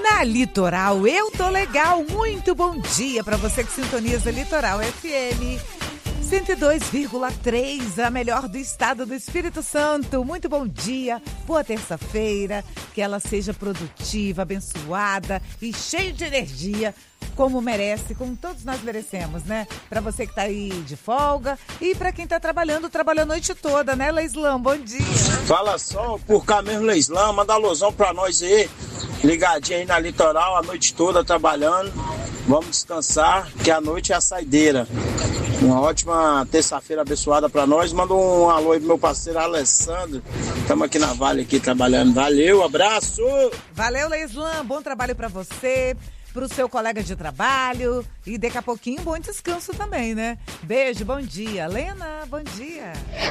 Na Litoral, eu tô legal. Muito bom dia para você que sintoniza Litoral FM 102,3, a melhor do estado do Espírito Santo. Muito bom dia, boa terça-feira, que ela seja produtiva, abençoada e cheia de energia, como merece, como todos nós merecemos, né? Para você que tá aí de folga e para quem tá trabalhando, trabalha a noite toda, né, Leislam? Bom dia. Fala só, por cá mesmo, Leislam, manda alusão pra nós aí, ligadinho aí na Litoral, a noite toda trabalhando. Vamos descansar, que a noite é a saideira. Uma ótima terça-feira abençoada para nós. Manda um alô aí pro meu parceiro Alessandro. Estamos aqui na Vale aqui trabalhando. Valeu, abraço! Valeu, Leislam. Bom trabalho para você, pro seu colega de trabalho e daqui a pouquinho bom descanso também, né? Beijo, bom dia. Lena, bom dia.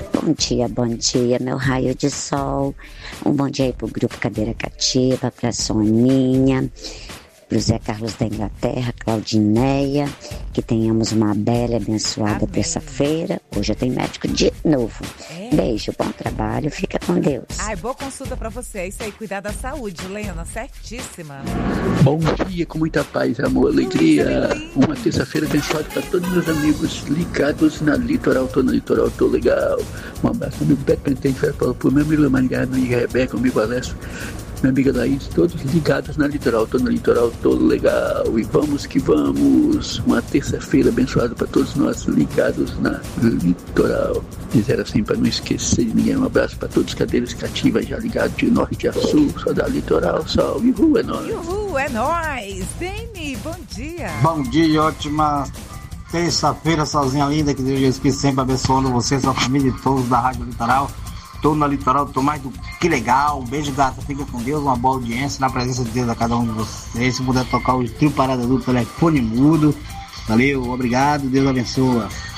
Bom dia, meu raio de sol. Um bom dia aí pro Grupo Cadeira Cativa, pra Soninha, pro Zé Carlos da Inglaterra, Claudineia, que tenhamos uma bela e abençoada terça-feira. Hoje eu tenho médico de novo. Beijo, bom trabalho, fica com Deus. Ai, boa consulta pra você. É isso aí, cuidar da saúde, Lena, certíssima. Bom dia, com muita paz, amor, alegria. Uma terça-feira abençoada para todos meus amigos ligados na Litoral. Tô na Litoral, tô legal. Um abraço, amigo Beto Pentente, pro meu amigo Maringá, minha amiga Rebeca, amigo Alessio, minha amiga Laís, todos ligados na Litoral. Tô na Litoral, tô legal. E vamos que vamos. Uma terça-feira abençoada para todos nós ligados na Litoral. Dizer assim para não esquecer de ninguém. Um abraço para todos, cadeiras cativas já ligados de norte a sul, só da Litoral, só. Uhul, é nóis. Uhul, é nóis. Dani, bom dia. Bom dia, ótima terça-feira sozinha linda. Que Deus Jesus Cristo sempre abençoando você, sua família e todos da Rádio Litoral. Tô na Litoral, tô mais do que legal. Um beijo, gata, fica com Deus, uma boa audiência na presença de Deus a cada um de vocês. Se puder tocar o trio Parada do telefone mudo. Valeu, obrigado, Deus abençoa.